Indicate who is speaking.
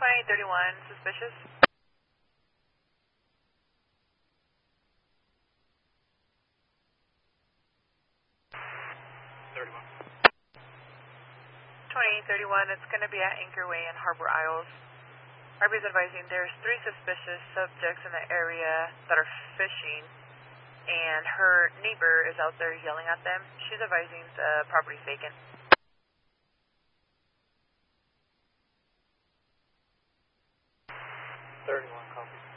Speaker 1: 2031, suspicious. 2031, it's going to be at Anchorway and Harbor Isles. RB is advising there's 3 suspicious subjects in the area that are fishing, and her neighbor is out there yelling at them. She's advising the property's vacant.
Speaker 2: 31, copy.